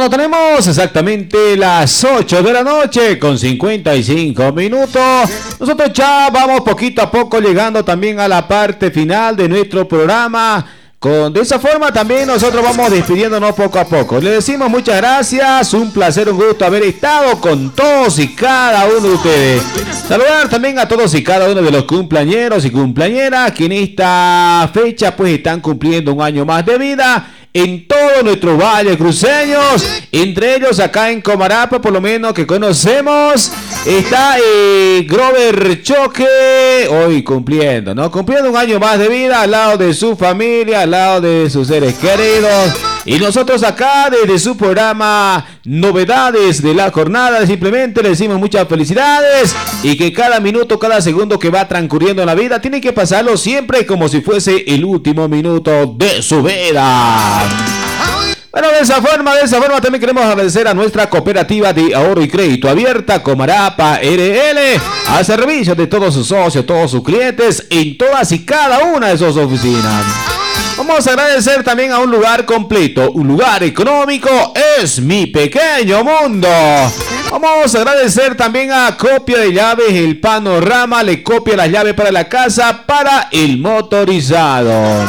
Cuando tenemos exactamente las 8 de la noche con 55 minutos, nosotros ya vamos poquito a poco llegando también a la parte final de nuestro programa. De esa forma también nosotros vamos despidiéndonos poco a poco. Le decimos muchas gracias, un placer, un gusto haber estado con todos y cada uno de ustedes. Saludar también a todos y cada uno de los cumpleañeros y cumpleañeras que en esta fecha pues están cumpliendo un año más de vida en todos nuestros valles cruceños, entre ellos acá en Comarapa, por lo menos que conocemos, está Grover Choque, hoy cumpliendo, ¿no? Cumpliendo un año más de vida al lado de su familia, al lado de sus seres queridos. Y nosotros acá desde su programa Novedades de la Jornada simplemente le decimos muchas felicidades y que cada minuto, cada segundo que va transcurriendo en la vida tiene que pasarlo siempre como si fuese el último minuto de su vida. Bueno, de esa forma también queremos agradecer a nuestra cooperativa de ahorro y crédito abierta, Comarapa RL, al servicio de todos sus socios, todos sus clientes en todas y cada una de sus oficinas. Vamos a agradecer también a un lugar completo, un lugar económico, es Mi Pequeño Mundo. Vamos a agradecer también a Copia de Llaves El Panorama, le copia las llaves para la casa, para el motorizado.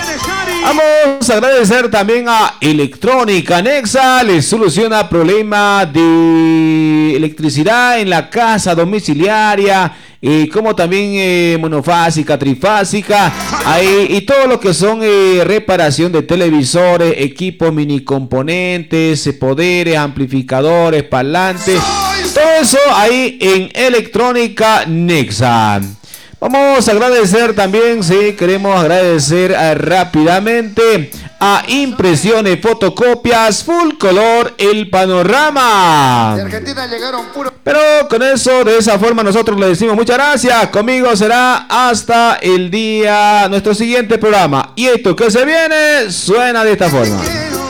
Vamos a agradecer también a Electrónica Nexa, le soluciona problemas de electricidad en la casa domiciliaria, como también monofásica, trifásica, y todo lo que son reparación de televisores, equipos, mini componentes, poderes, amplificadores, parlantes, todo eso ahí en Electrónica Nexa. Vamos a agradecer también, sí, queremos agradecer rápidamente a Impresiones Fotocopias Full Color El Panorama. De Argentina llegaron puro. Pero con eso, de esa forma nosotros le decimos muchas gracias. Conmigo será hasta el día, nuestro siguiente programa. Y esto que se viene suena de esta forma.